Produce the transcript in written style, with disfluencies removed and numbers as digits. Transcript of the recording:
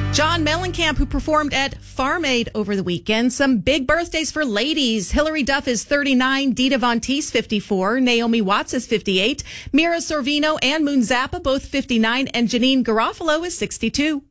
John Mellencamp, who performed at Farm Aid over the weekend. Some big birthdays for ladies. Hilary Duff is 39, Dita Von Teese 54, Naomi Watts is 58, Mira Sorvino and Moon Zappa both 59, and Janine Garofalo is 62.